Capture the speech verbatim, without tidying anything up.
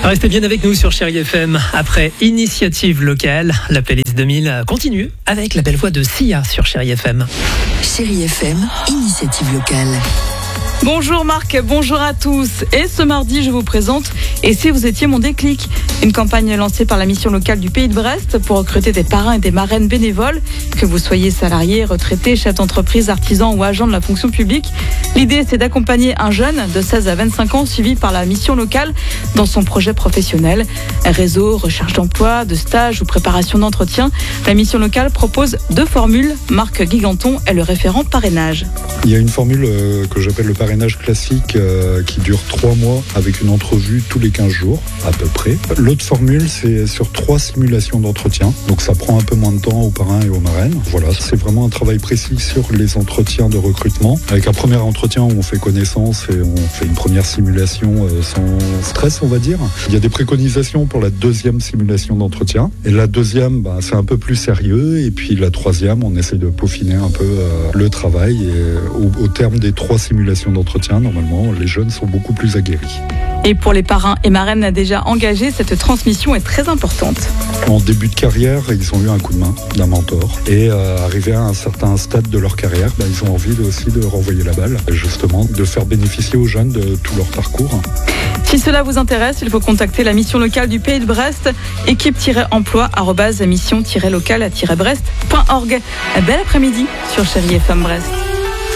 Restez bien avec nous sur Chérie F M. Après Initiative locale, la playlist deux mille continue avec la belle voix de Sia sur Chérie F M. Chérie F M, Initiative locale. Bonjour Marc, bonjour à tous. Et ce mardi, je vous présente Et si vous étiez mon déclic, une campagne lancée par la mission locale du Pays de Brest pour recruter des parrains et des marraines bénévoles, que vous soyez salarié, retraité, chef d'entreprise, artisan ou agent de la fonction publique. L'idée, c'est d'accompagner un jeune de seize à vingt-cinq ans suivi par la mission locale dans son projet professionnel. Réseau, recherche d'emploi, de stage ou préparation d'entretien. La mission locale propose deux formules. Marc Guiganton est le référent parrainage. Il y a une formule euh, que j'appelle le parrainage classique euh, qui dure trois mois avec une entrevue tous les quinze jours à peu près. L'autre formule, c'est sur trois simulations d'entretien. Donc ça prend un peu moins de temps aux parrains et aux marraines. Voilà, c'est vraiment un travail précis sur les entretiens de recrutement. Avec un premier entretien où on fait connaissance et on fait une première simulation euh, sans stress, on va dire. Il y a des préconisations pour la deuxième simulation d'entretien. Et la deuxième, bah, c'est un peu plus sérieux. Et puis la troisième, on essaie de peaufiner un peu euh, le travail. Et au, au terme des trois simulations d'entretien, normalement, les jeunes sont beaucoup plus aguerris. Et pour les parrains et marraines déjà engagés, cette transmission est très importante. En début de carrière, ils ont eu un coup de main d'un mentor. Et euh, arrivé à un certain stade de leur carrière, bah, ils ont envie de, aussi de renvoyer la balle, justement, de faire bénéficier aux jeunes de tout leur parcours. Si cela vous intéresse, il faut contacter la mission locale du Pays de Brest, équipe-emploi arobase mission locale brest point org. Bel après-midi sur Chérie F M Brest.